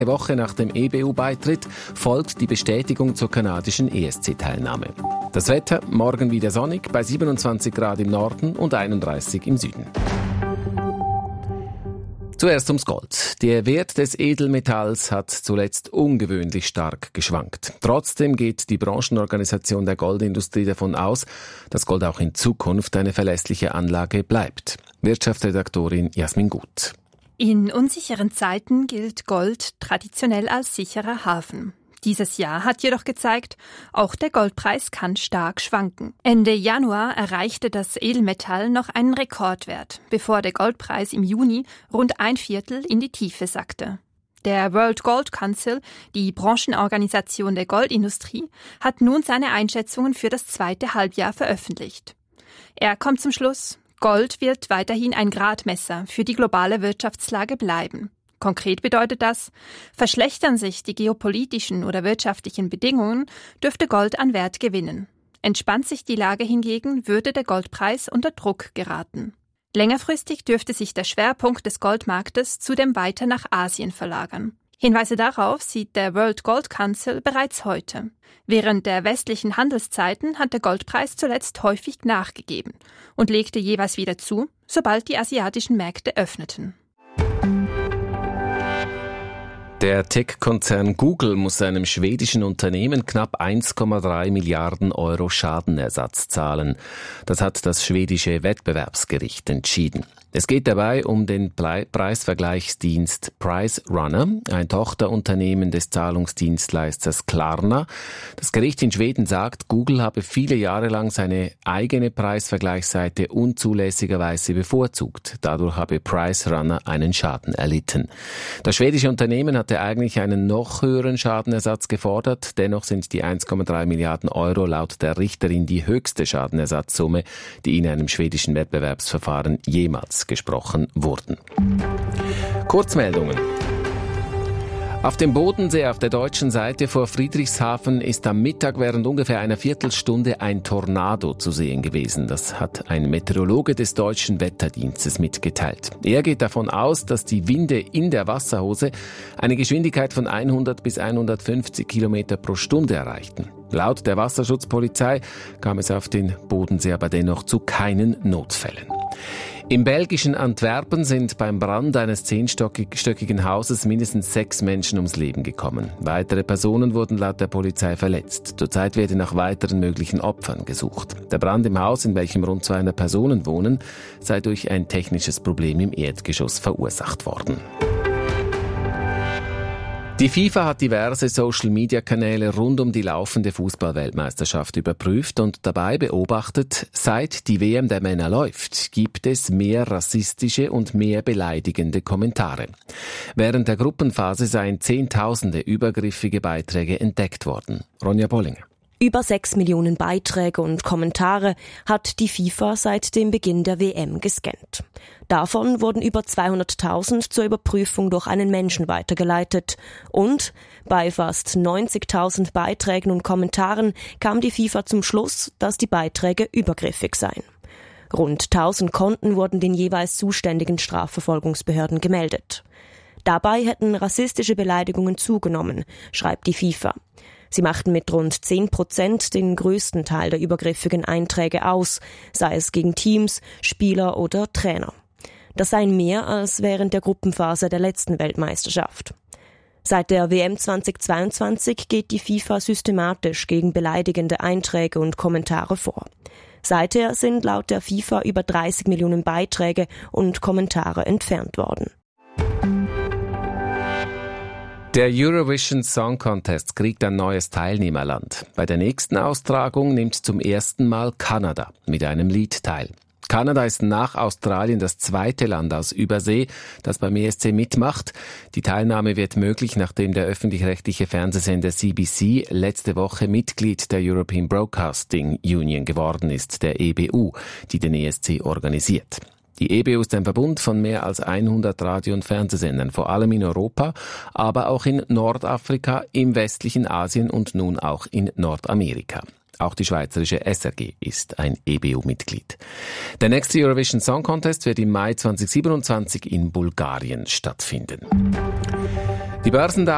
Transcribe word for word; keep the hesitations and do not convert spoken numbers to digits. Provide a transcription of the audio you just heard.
Eine Woche nach dem E B U-Beitritt folgt die Bestätigung zur kanadischen E S C-Teilnahme. Das Wetter, morgen wieder sonnig, bei siebenundzwanzig Grad im Norden und einunddreißig im Süden. Zuerst ums Gold. Der Wert des Edelmetalls hat zuletzt ungewöhnlich stark geschwankt. Trotzdem geht die Branchenorganisation der Goldindustrie davon aus, dass Gold auch in Zukunft eine verlässliche Anlage bleibt. Wirtschaftsredaktorin Jasmin Gut. In unsicheren Zeiten gilt Gold traditionell als sicherer Hafen. Dieses Jahr hat jedoch gezeigt, auch der Goldpreis kann stark schwanken. Ende Januar erreichte das Edelmetall noch einen Rekordwert, bevor der Goldpreis im Juni rund ein Viertel in die Tiefe sackte. Der World Gold Council, die Branchenorganisation der Goldindustrie, hat nun seine Einschätzungen für das zweite Halbjahr veröffentlicht. Er kommt zum Schluss: Gold wird weiterhin ein Gradmesser für die globale Wirtschaftslage bleiben. Konkret bedeutet das, verschlechtern sich die geopolitischen oder wirtschaftlichen Bedingungen, dürfte Gold an Wert gewinnen. Entspannt sich die Lage hingegen, würde der Goldpreis unter Druck geraten. Längerfristig dürfte sich der Schwerpunkt des Goldmarktes zudem weiter nach Asien verlagern. Hinweise darauf sieht der World Gold Council bereits heute. Während der westlichen Handelszeiten hat der Goldpreis zuletzt häufig nachgegeben und legte jeweils wieder zu, sobald die asiatischen Märkte öffneten. Der Tech-Konzern Google muss seinem schwedischen Unternehmen knapp eins Komma drei Milliarden Euro Schadenersatz zahlen. Das hat das schwedische Wettbewerbsgericht entschieden. Es geht dabei um den Preisvergleichsdienst PriceRunner, ein Tochterunternehmen des Zahlungsdienstleisters Klarna. Das Gericht in Schweden sagt, Google habe viele Jahre lang seine eigene Preisvergleichsseite unzulässigerweise bevorzugt. Dadurch habe PriceRunner einen Schaden erlitten. Das schwedische Unternehmen hatte eigentlich einen noch höheren Schadenersatz gefordert. Dennoch sind die eins Komma drei Milliarden Euro laut der Richterin die höchste Schadenersatzsumme, die in einem schwedischen Wettbewerbsverfahren jemals gesprochen wurden. Kurzmeldungen. Auf dem Bodensee auf der deutschen Seite vor Friedrichshafen ist am Mittag während ungefähr einer Viertelstunde ein Tornado zu sehen gewesen. Das hat ein Meteorologe des Deutschen Wetterdienstes mitgeteilt. Er geht davon aus, dass die Winde in der Wasserhose eine Geschwindigkeit von hundert bis hundertfünfzig Kilometer pro Stunde erreichten. Laut der Wasserschutzpolizei kam es auf den Bodensee aber dennoch zu keinen Notfällen. Im belgischen Antwerpen sind beim Brand eines zehnstöckigen Hauses mindestens sechs Menschen ums Leben gekommen. Weitere Personen wurden laut der Polizei verletzt. Zurzeit wird nach weiteren möglichen Opfern gesucht. Der Brand im Haus, in welchem rund zweihundert Personen wohnen, sei durch ein technisches Problem im Erdgeschoss verursacht worden. Die FIFA hat diverse Social-Media-Kanäle rund um die laufende Fußball-Weltmeisterschaft überprüft und dabei beobachtet, seit die W M der Männer läuft, gibt es mehr rassistische und mehr beleidigende Kommentare. Während der Gruppenphase seien Zehntausende übergriffige Beiträge entdeckt worden. Ronja Bollinger. Über sechs Millionen Beiträge und Kommentare hat die FIFA seit dem Beginn der W M gescannt. Davon wurden über zweihunderttausend zur Überprüfung durch einen Menschen weitergeleitet. Und bei fast neunzigtausend Beiträgen und Kommentaren kam die FIFA zum Schluss, dass die Beiträge übergriffig seien. Rund tausend Konten wurden den jeweils zuständigen Strafverfolgungsbehörden gemeldet. Dabei hätten rassistische Beleidigungen zugenommen, schreibt die FIFA. Sie machten mit rund zehn Prozent den größten Teil der übergriffigen Einträge aus, sei es gegen Teams, Spieler oder Trainer. Das seien mehr als während der Gruppenphase der letzten Weltmeisterschaft. Seit der W M zweitausendzweiundzwanzig geht die FIFA systematisch gegen beleidigende Einträge und Kommentare vor. Seither sind laut der FIFA über dreißig Millionen Beiträge und Kommentare entfernt worden. Der Eurovision Song Contest kriegt ein neues Teilnehmerland. Bei der nächsten Austragung nimmt zum ersten Mal Kanada mit einem Lied teil. Kanada ist nach Australien das zweite Land aus Übersee, das beim E S C mitmacht. Die Teilnahme wird möglich, nachdem der öffentlich-rechtliche Fernsehsender C B C letzte Woche Mitglied der European Broadcasting Union geworden ist, der E B U, die den E S C organisiert. Die E B U ist ein Verbund von mehr als hundert Radio- und Fernsehsendern, vor allem in Europa, aber auch in Nordafrika, im westlichen Asien und nun auch in Nordamerika. Auch die schweizerische S R G ist ein E B U-Mitglied. Der nächste Eurovision Song Contest wird im Mai zweitausendsiebenundzwanzig in Bulgarien stattfinden. Die Börsendaten